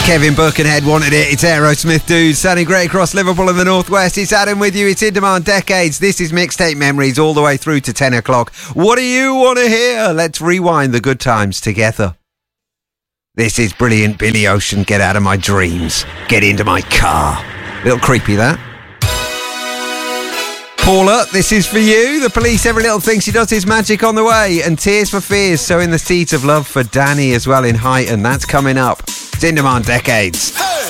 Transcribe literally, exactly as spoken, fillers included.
Kevin Birkenhead wanted it. It's Aerosmith Dudes, sounding great across Liverpool and the Northwest. It's Adam with you. It's In Demand Decades. This is Mixtape Memories all the way through to ten o'clock. What do you want to hear? Let's rewind the good times together. This is brilliant Billy Ocean. Get out of my dreams. Get into my car. Little creepy, that. Paula, this is for you. The Police, Every Little Thing She Does Is Magic on the way. And Tears for Fears, Sowing the Seeds of Love for Danny as well in Heighton. That's coming up. It's In Demand Decades. Hey!